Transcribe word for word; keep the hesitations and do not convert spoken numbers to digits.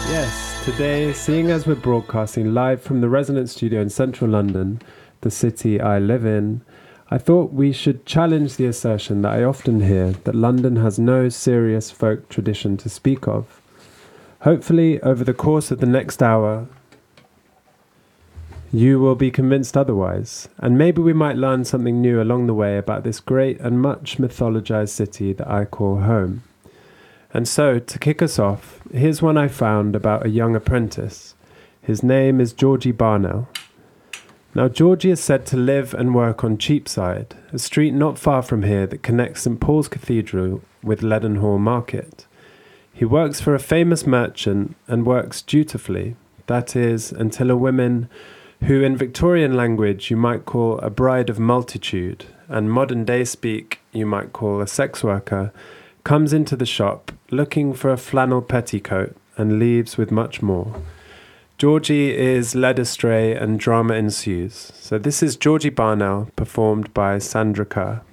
Yes, today, seeing as we're broadcasting live from the Resonance Studio in central London, the city I live in, I thought we should challenge the assertion that I often hear that London has no serious folk tradition to speak of. Hopefully, over the course of the next hour, you will be convinced otherwise, and maybe we might learn something new along the way about this great and much mythologized city that I call home. And so, to kick us off, here's one I found about a young apprentice. His name is Georgie Barnell. Now, Georgie is said to live and work on Cheapside, a street not far from here that connects St Paul's Cathedral with Leadenhall Market. He works for a famous merchant and works dutifully, that is, until a woman who in Victorian language you might call a bride of multitude, and modern day speak you might call a sex worker, comes into the shop looking for a flannel petticoat and leaves with much more. Georgie is led astray and drama ensues. So this is Georgie Barnell, performed by Sandra Kerr.